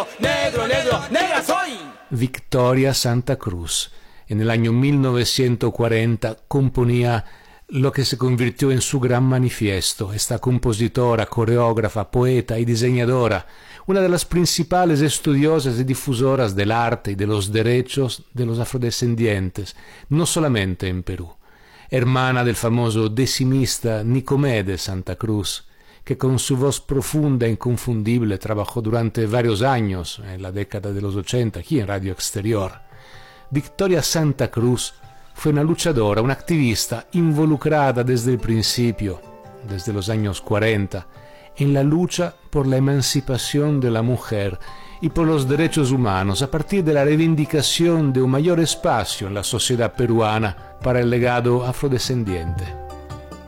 negro, negro, negro, negra soy. Victoria Santa Cruz. En el año 1940 componía lo que se convirtió en su gran manifiesto. Esta compositora, coreógrafa, poeta y diseñadora, una de las principales estudiosas y difusoras del arte y de los derechos de los afrodescendientes, no solamente en Perú. Hermana del famoso decimista Nicomedes Santa Cruz, que con su voz profunda e inconfundible trabajó durante varios años, en la década de los 80, aquí en Radio Exterior. Victoria Santa Cruz fue una luchadora, una activista involucrada desde el principio, desde los años 40, en la lucha por la emancipación de la mujer y por los derechos humanos a partir de la reivindicación de un mayor espacio en la sociedad peruana para el legado afrodescendiente.